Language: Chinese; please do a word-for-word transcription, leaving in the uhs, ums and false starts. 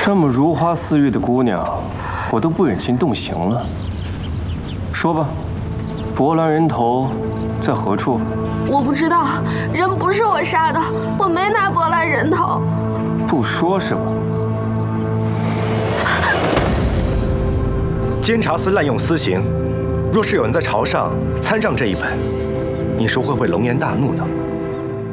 这么如花似玉的姑娘，我都不忍心动刑了。说吧，博兰人头在何处？ 我不知道，人不是我杀的，我没拿博兰人头。 不说是吧？ 监察司滥用私刑，若是有人在朝上参上这一本，你说会不会龙颜大怒呢？